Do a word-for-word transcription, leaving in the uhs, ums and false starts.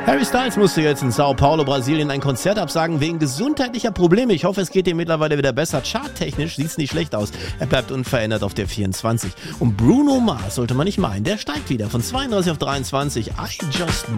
Harry Styles musste jetzt in Sao Paulo, Brasilien ein Konzert absagen wegen gesundheitlicher Probleme. Ich hoffe, es geht ihm mittlerweile wieder besser. Charttechnisch sieht's nicht schlecht aus. Er bleibt unverändert auf der vierundzwanzig. Und Bruno Mars sollte man nicht meinen. Der steigt wieder von zweiunddreißig auf dreiundzwanzig. I Just